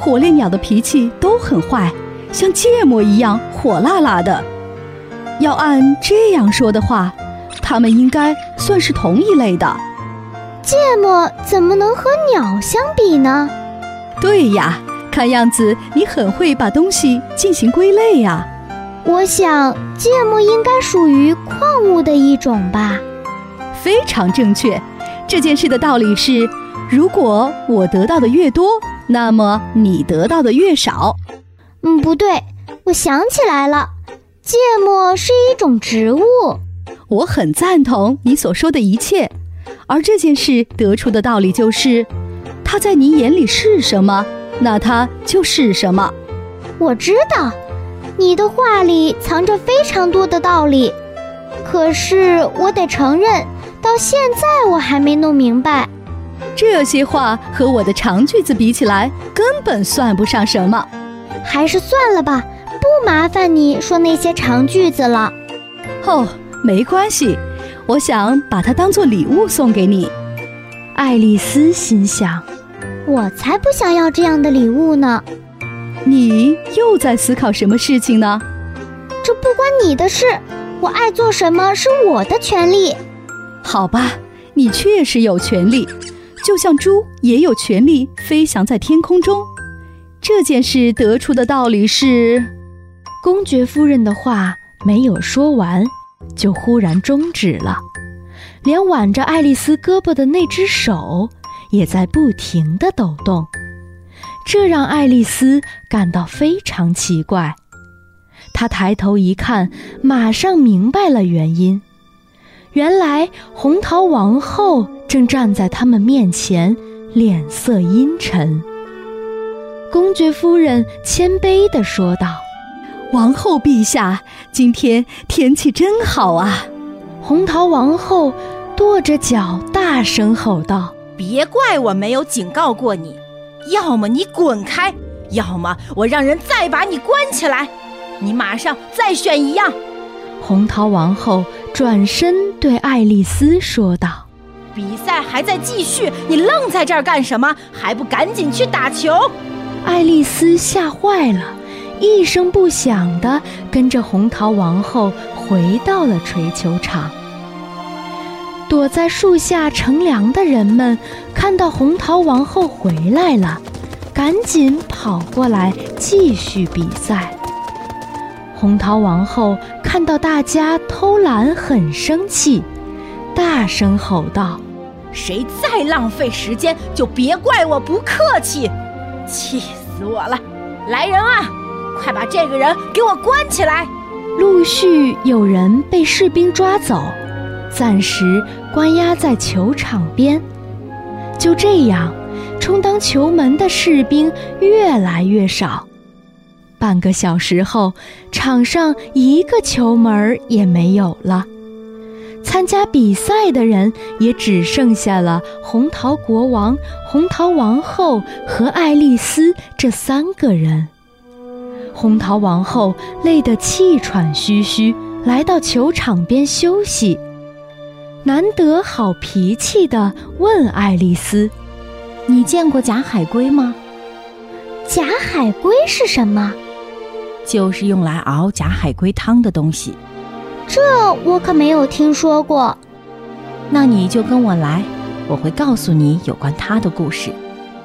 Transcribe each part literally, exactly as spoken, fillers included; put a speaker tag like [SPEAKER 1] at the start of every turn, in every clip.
[SPEAKER 1] 火烈鸟的脾气都很坏，像芥末一样火辣辣的。要按这样说的话，它们应该算是同一类的。
[SPEAKER 2] 芥末怎么能和鸟相比呢？
[SPEAKER 1] 对呀，看样子你很会把东西进行归类呀。
[SPEAKER 2] 我想芥末应该属于矿物的一种吧。
[SPEAKER 1] 非常正确。这件事的道理是，如果我得到的越多，那么你得到的越少。
[SPEAKER 2] 嗯，不对，我想起来了，芥末是一种植物。
[SPEAKER 1] 我很赞同你所说的一切，而这件事得出的道理就是，它在你眼里是什么，那它就是什么。
[SPEAKER 2] 我知道，你的话里藏着非常多的道理，可是我得承认，到现在我还没弄明白。
[SPEAKER 1] 这些话和我的长句子比起来，根本算不上什么。
[SPEAKER 2] 还是算了吧，不麻烦你说那些长句子了。
[SPEAKER 1] 哦，没关系，我想把它当作礼物送给你。
[SPEAKER 3] 爱丽丝心想，
[SPEAKER 2] 我才不想要这样的礼物呢。
[SPEAKER 1] 你又在思考什么事情呢？
[SPEAKER 2] 这不关你的事，我爱做什么是我的权利。
[SPEAKER 1] 好吧，你确实有权利，就像猪也有权利飞翔在天空中。这件事得出的道理是，
[SPEAKER 3] 公爵夫人的话没有说完，就忽然终止了，连挽着爱丽丝胳膊的那只手也在不停地抖动，这让爱丽丝感到非常奇怪。她抬头一看，马上明白了原因。原来红桃王后正站在他们面前，脸色阴沉。公爵夫人谦卑地说道：
[SPEAKER 1] 王后陛下，今天天气真好啊。
[SPEAKER 3] 红桃王后跺着脚大声吼道：
[SPEAKER 4] 别怪我没有警告过你，要么你滚开，要么我让人再把你关起来，你马上再选一样。
[SPEAKER 3] 红桃王后转身对爱丽丝说道：
[SPEAKER 4] 比赛还在继续，你愣在这儿干什么？还不赶紧去打球！
[SPEAKER 3] 爱丽丝吓坏了，一声不响地跟着红桃王后回到了锤球场。躲在树下乘凉的人们看到红桃王后回来了，赶紧跑过来继续比赛。红桃王后看到大家偷懒很生气，大声吼道：
[SPEAKER 4] 谁再浪费时间，就别怪我不客气！气死我了！来人啊，快把这个人给我关起来！
[SPEAKER 3] 陆续有人被士兵抓走，暂时关押在球场边。就这样，充当球门的士兵越来越少。半个小时后，场上一个球门也没有了。参加比赛的人也只剩下了红桃国王、红桃王后和爱丽丝这三个人。红桃王后累得气喘吁吁，来到球场边休息。难得好脾气地问爱丽丝：
[SPEAKER 5] 你见过假海龟吗？
[SPEAKER 2] 假海龟是什么？
[SPEAKER 5] 就是用来熬假海龟汤的东西。
[SPEAKER 2] 这我可没有听说过。
[SPEAKER 5] 那你就跟我来，我会告诉你有关它的故事。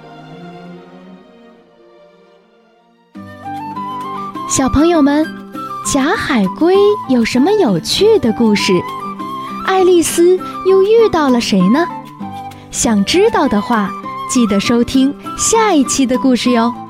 [SPEAKER 3] 小朋友们，假海龟有什么有趣的故事？爱丽丝又遇到了谁呢？想知道的话，记得收听下一期的故事哟。